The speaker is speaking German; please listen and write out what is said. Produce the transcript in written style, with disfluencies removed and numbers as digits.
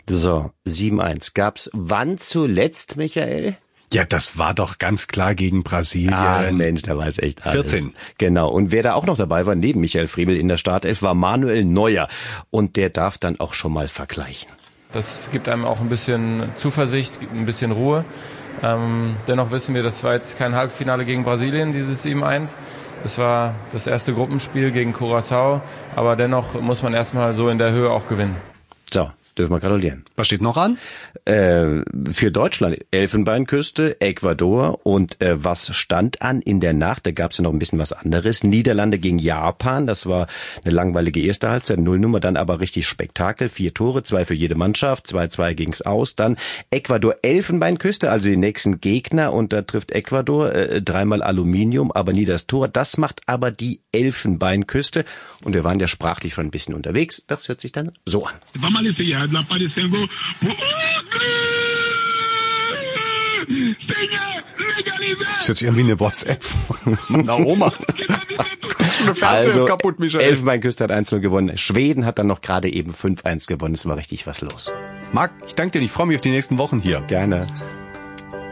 So, 7-1. Gab's wann zuletzt, Michael? Ja, das war doch ganz klar gegen Brasilien. Ah, Mensch, da weiß echt alles. 14. Genau. Und wer da auch noch dabei war, neben Michael Friebel in der Startelf, war Manuel Neuer. Und der darf dann auch schon mal vergleichen. Das gibt einem auch ein bisschen Zuversicht, ein bisschen Ruhe. Dennoch wissen wir, das war jetzt kein Halbfinale gegen Brasilien, dieses 7-1. Es war das erste Gruppenspiel gegen Curaçao. Aber dennoch muss man erstmal so in der Höhe auch gewinnen. So. Dürfen wir gratulieren. Was steht noch an? Für Deutschland Elfenbeinküste, Ecuador und was stand an in der Nacht? Da gab es ja noch ein bisschen was anderes. Niederlande gegen Japan, das war eine langweilige erste Halbzeit, 0-0, dann aber richtig Spektakel. 4 Tore, 2 für jede Mannschaft, 2-2 ging's aus. Dann Ecuador Elfenbeinküste, also die nächsten Gegner und da trifft Ecuador 3-mal Aluminium, aber nie das Tor. Das macht aber die Elfenbeinküste und wir waren ja sprachlich schon ein bisschen unterwegs. Das hört sich dann so an. Das ist jetzt irgendwie eine WhatsApp. Na Oma. Der Fernseher ist kaputt, Michael. Elfenbeinküste hat 1-0 gewonnen. Schweden hat dann noch gerade eben 5-1 gewonnen. Es war richtig was los. Marc, ich danke dir. Ich freue mich auf die nächsten Wochen hier. Gerne.